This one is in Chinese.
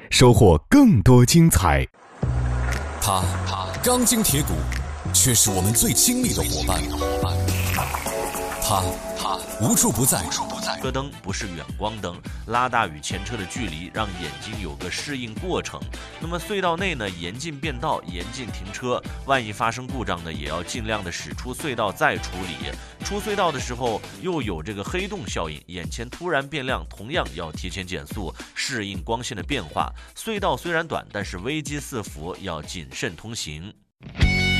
收获更多精彩。 它钢筋铁骨，却是我们最亲密的伙伴。它无处不在。 车灯不是远光灯，拉大与前车的距离，让眼睛有个适应过程。那么隧道内呢，严禁变道，严禁停车。万一发生故障呢，也要尽量的驶出隧道再处理。出隧道的时候又有这个黑洞效应，眼前突然变亮，同样要提前减速，适应光线的变化。隧道虽然短，但是危机四伏，要谨慎通行。